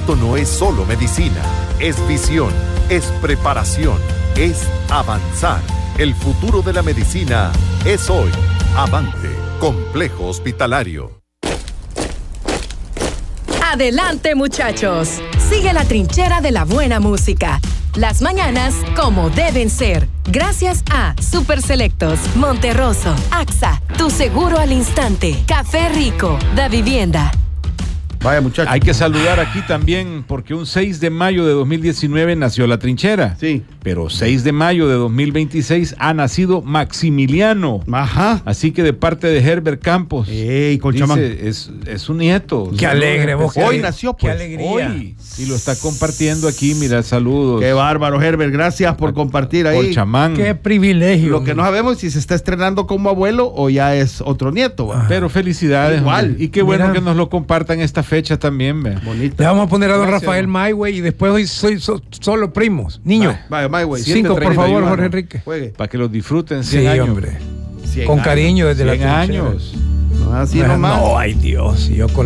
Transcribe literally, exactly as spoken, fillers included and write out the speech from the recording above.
Esto no es solo medicina, es visión, es preparación, es avanzar. El futuro de la medicina es hoy. Avante, Complejo Hospitalario. Adelante, muchachos. Sigue la trinchera de la buena música. Las mañanas como deben ser. Gracias a Super Selectos, Monterroso, A X A, Tu Seguro al Instante, Café Rico, Da Vivienda. Vaya, muchachos. Hay que saludar aquí también porque un seis de mayo de dos mil diecinueve nació La Trinchera. Sí. Pero seis de mayo de dos mil veintiséis ha nacido Maximiliano. Ajá. Así que de parte de Herbert Campos. Ey, Colchamán. Dice, es, es su nieto. Qué alegre, vos. Hoy qué, nació, qué pues. alegría. Hoy. Y lo está compartiendo aquí, mira, saludos. Qué bárbaro, Herbert. Gracias por compartir ahí. Por chamán. Qué privilegio. Lo que no sabemos es si se está estrenando como abuelo o ya es otro nieto. ¿Va? Pero felicidades. Igual. Hombre. Y qué bueno Mira. que nos lo compartan esta fecha también. Ve. Bonita. Le vamos a poner a don Gracias, Rafael don. Mayway y después hoy soy so- solo primos. Niño. Vaya, my way. Cinco, por treinta y favor, uno. Jorge Enrique. Juegue. Para que los disfruten cien Sí, años. hombre. cien Con años. cariño desde la cien trinchera. años. No, así No, nomás. no, ay Dios. Yo con